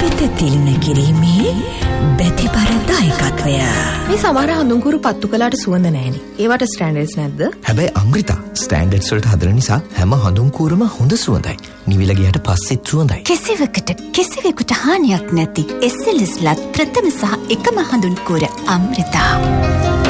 සිත තිළින කිරීමේ බැතිබර දායකත්වය. මේ සමහර හඳුන්කුරු පත්තු කළාට සුවඳ නැහෙනි. ඒවට ස්ටෑන්ඩඩ්ස් නැද්ද? හැබැයි අංග්‍රිතා ස්ටෑන්ඩඩ්ස් වලට හදන නිසා හැම හඳුන්කුරම හොඳ සුවඳයි. නිවිල ගියට පස්සෙත් සුවඳයි. කිසිවෙකුට හානියක් නැති SLS ලත් ප්‍රථම සහ එකම හඳුන්කුර අමෘතා.